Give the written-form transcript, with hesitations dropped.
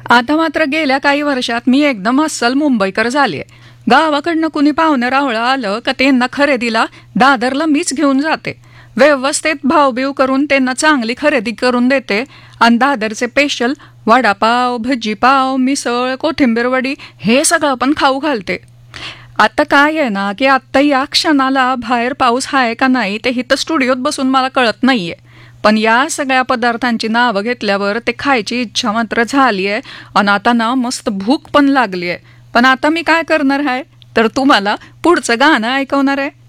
आता मात्र गेल्या काही वर्षात मी एकदम अस्सल मुंबईकर झालीये. गावाकडनं कुणी पाहुणे रावळं आलं का त्यांना खरेदीला दादरला मीच घेऊन जाते. व्यवस्थित भावबिव करून त्यांना चांगली खरेदी करून देते आणि दादरचे स्पेशल वडापाव, भजीपाव, मिसळ, कोथिंबीर वडी हे सगळं पण खाऊ घालते. आता काय आहे ना की आत्ता या क्षणाला बाहेर पाऊस आहे का नाही ते इथं स्टुडिओत बसून मला कळत नाहीये. पण या सगळ्या पदार्थांची नावं घेतल्यावर ते खायची इच्छा मात्र झाली आहे आणि आता ना मस्त भूक पण लागली आहे. पण आता मी काय करणार आहे तर तुम्हाला पुढचं गाणं ऐकवणार आहे.